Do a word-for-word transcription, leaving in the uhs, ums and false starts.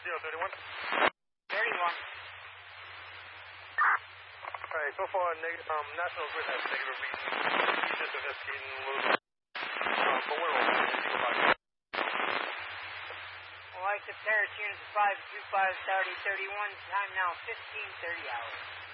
zero thirty-one. thirty-one. Alright, so far, neg- um, National Grid has negative readings. He's just investigating a little bit. Um, but we're open. Anything about it. Well, like the Paris Unit five two five thirty thirty-one, time now fifteen thirty hours.